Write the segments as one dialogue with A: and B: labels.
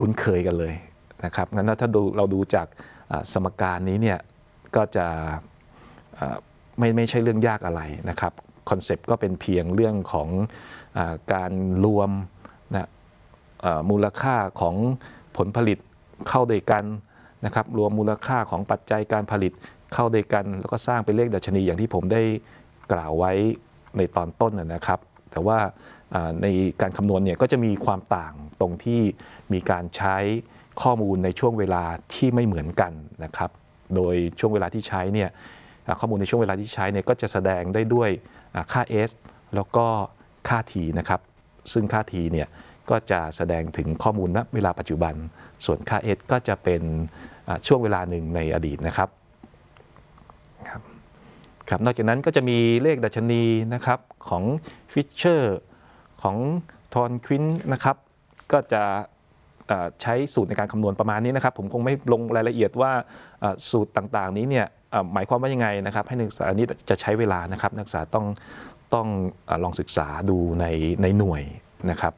A: คุ้นเคยกันเลยนะครับงั้นถ้าเราดูจากสมการนี้เนี่ยก็จะไม่ใช่เรื่องยากอะไรนะครับคอนเซปต์ก็เป็นเพียงเรื่องของการรวมนะมูลค่าของผลผลิตเข้าด้วยกันนะครับรวมมูลค่าของปัจจัยการผลิตเข้าด้วยกันแล้วก็สร้างเป็นเลขดัชนีอย่างที่ผมได้กล่าวไว้ในตอนต้นนะครับแต่ว่าในการคำนวณเนี่ยก็จะมีความต่างตรงที่มีการใช้ข้อมูลในช่วงเวลาที่ไม่เหมือนกันนะครับโดยช่วงเวลาที่ใช้เนี่ยข้อมูลในช่วงเวลาที่ใช้เนี่ยก็จะแสดงได้ด้วยค่า S แล้วก็ค่า T นะครับซึ่งค่า T เนี่ยก็จะแสดงถึงข้อมูลณเวลาปัจจุบันส่วนค่า S ก็จะเป็นช่วงเวลาหนึ่งในอดีตนะครับนอกจากนั้นก็จะมีเลขดัชนีนะครับของฟิชเชอร์ของทอนควินนะครับก็จะใช้สูตรในการคำนวณประมาณนี้นะครับผมคงไม่ลงรายละเอียดว่าสูตรต่างๆนี้เนี่ยหมายความว่ายังไงนะครับให้นักศึกษาอันนี้จะใช้เวลานะครับนักศึกษาต้องลองศึกษาดูในหน่วยนะครับ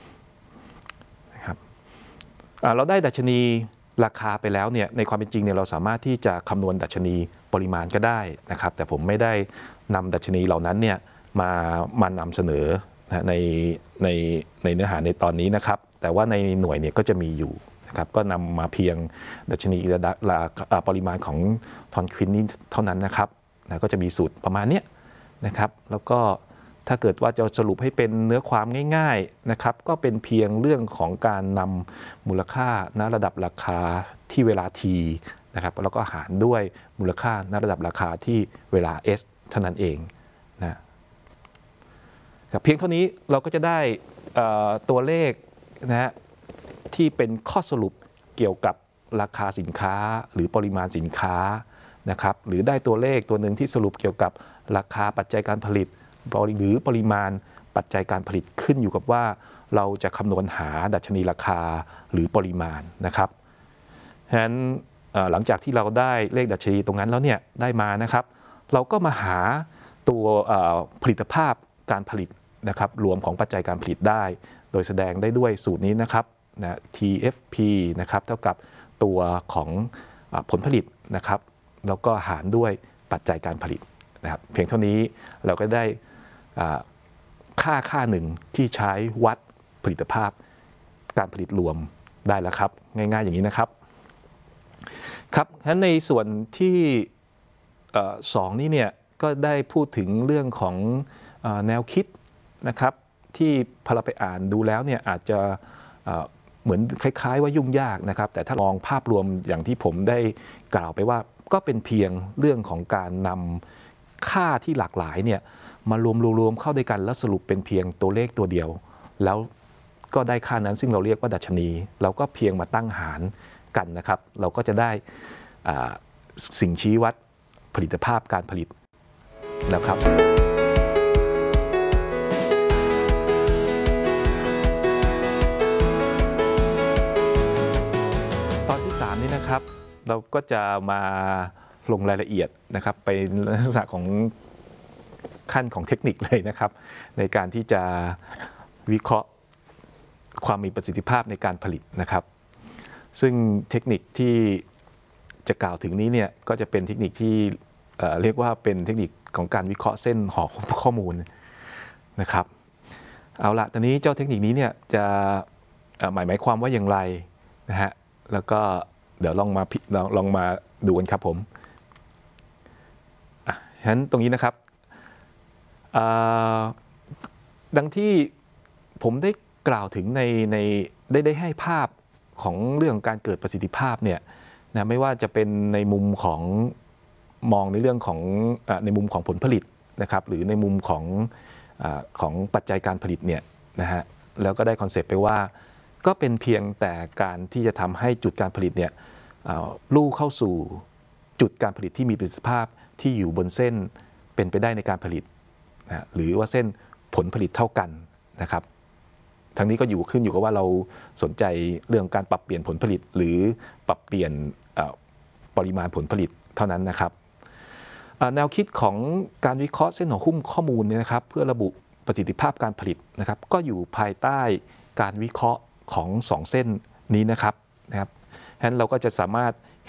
A: เราได้ดัชนีราคาไปแล้วเนี่ยในความเป็นจริงเนี่ยเราสามารถที่จะคำนวณดัชนีปริมาณก็ได้นะครับแต่ผมไม่ได้นำดัชนีเหล่านั้นเนี่ยมานำเสนอในเนื้อหาในตอนนี้นะครับแต่ว่าในหน่วยเนี่ยก็จะมีอยู่นะครับก็นำมาเพียงดัชนีปริมาณของทอนควินนี้เท่านั้นนะครับก็จะมีสูตรประมาณนี้นะครับแล้วก็ถ้าเกิดว่าจะสรุปให้เป็นเนื้อความง่ายๆนะครับก็เป็นเพียงเรื่องของการนำมูลค่าณระดับราคาที่เวลา t นะครับแล้วก็หารด้วยมูลค่าณระดับราคาที่เวลา s เท่านั้นเองนะเพียงเท่านี้เราก็จะได้ตัวเลขนะฮะที่เป็นข้อสรุปเกี่ยวกับราคาสินค้าหรือปริมาณสินค้านะครับหรือได้ตัวเลขตัวหนึ่งที่สรุปเกี่ยวกับราคาปัจจัยการผลิตหรือปริมาณปัจจัยการผลิตขึ้นอยู่กับว่าเราจะคำนวณหาดัชนีราคาหรือปริมาณนะครับฉะนั้นหลังจากที่เราได้เลขดัชนีตรงนั้นแล้วเนี่ยได้มานะครับเราก็มาหาตัวผลิตภาพการผลิตนะครับรวมของปัจจัยการผลิตได้โดยแสดงได้ด้วยสูตรนี้นะครับTFP นะครับเท่ากับตัวของผลผลิตนะครับแล้วก็หารด้วยปัจจัยการผลิตนะครับเพียงเท่านี้เราก็ได้ค่าหนึ่งที่ใช้วัดผลิตภาพการผลิตรวมได้แล้วครับง่ายๆอย่างนี้นะครับครับฉะนั้นในส่วนที่2นี้เนี่ยก็ได้พูดถึงเรื่องของแนวคิดนะครับที่พอเราไปอ่านดูแล้วเนี่ยอาจจะเหมือนคล้ายๆว่ายุ่งยากนะครับแต่ถ้ามองภาพรวมอย่างที่ผมได้กล่าวไปว่าก็เป็นเพียงเรื่องของการนำค่าที่หลากหลายเนี่ยมารวมเข้าด้วยกันแล้วสรุปเป็นเพียงตัวเลขตัวเดียวแล้วก็ได้ค่านั้นซึ่งเราเรียกว่าดัชนีเราก็เพียงมาตั้งหารกันนะครับเราก็จะได้สิ่งชี้วัดผลิตภาพการผลิตแล้วครับตอนที่3นี้นะครับเราก็จะมาลงรายละเอียดนะครับไปลักษณะของขั้นของเทคนิคเลยนะครับในการที่จะวิเคราะห์ความมีประสิทธิภาพในการผลิตนะครับซึ่งเทคนิคที่จะกล่าวถึงนี้เนี่ยก็จะเป็นเทคนิคที่เรียกว่าเป็นเทคนิคของการวิเคราะห์เส้นห่อข้อมูลนะครับเอาละตอนนี้เจ้าเทคนิคนี้เนี่ยจะหมายความว่าอย่างไรนะฮะแล้วก็เดี๋ยวลองมาดูกันครับผมฉะนั้นตรงนี้นะครับดังที่ผมได้กล่าวถึงได้ให้ภาพของเรื่องการเกิดประสิทธิภาพเนี่ยนะไม่ว่าจะเป็นในมุมของมองในเรื่องของในมุมของผลผลิตนะครับหรือในมุมของปัจจัยการผลิตเนี่ยนะฮะแล้วก็ได้คอนเซปต์ไปว่าก็เป็นเพียงแต่การที่จะทำให้จุดการผลิตเนี่ยลู่เข้าสู่จุดการผลิตที่มีประสิทธิภาพที่อยู่บนเส้นเป็นไปได้ในการผลิตนะหรือว่าเส้นผลผลิตเท่ากันนะครับทั้งนี้ก็ขึ้นอยู่กับว่าเราสนใจเรื่องการปรับเปลี่ยนผลผลิตหรือปรับเปลี่ยนปริมาณผลผลิตเท่านั้นนะครับแนวคิดของการวิเคราะห์เส้นของหุ้มข้อมูลเนี่ยนะครับเพื่อระบุประสิทธิภาพการผลิตนะครับก็อยู่ภายใต้การวิเคราะห์ของ2เส้นนี้นะครับฉะนั้นเราก็จะสามารถ